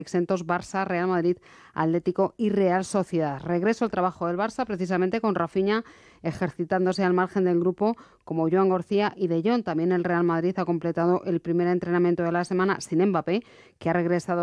exentos Barça, Real Madrid, Atlético y Real Sociedad. Regreso al trabajo del Barça precisamente con Rafinha ejercitándose al margen del grupo como Joan García y De Jong. También el Real Madrid ha completado el primer entrenamiento de la semana sin Mbappé, que ha regresado